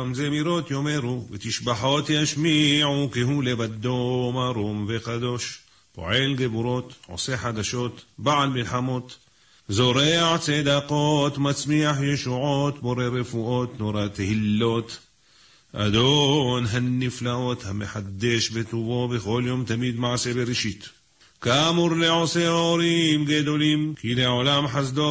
גם זמירות יאמרו, ותשבחות ישמיעו, כי הוא לבדו מרום וקדוש. פועל גבורות, עושה חדשות, בעל מלחמות, זורע צדקות, מצמיח ישועות, בורא רפואות, נורא תהילות. אדון הנפלאות, המחדש בטובו בכל יום תמיד מעשה בראשית. כאמור לעושה אורים גדולים, כי לעולם חסדו